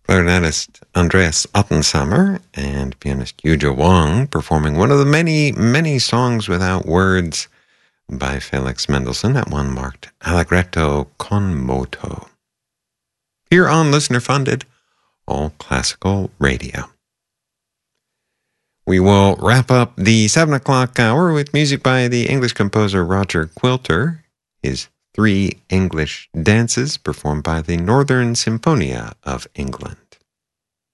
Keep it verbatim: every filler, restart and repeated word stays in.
clarinetist Andreas Ottensammer and pianist Yuja Wang performing one of the many, many songs without words by Felix Mendelssohn. That one marked Allegretto con moto. Here on Listener Funded, All Classical Radio. We will wrap up the seven o'clock hour with music by the English composer Roger Quilter, his Three English Dances performed by the Northern Symphonia of England.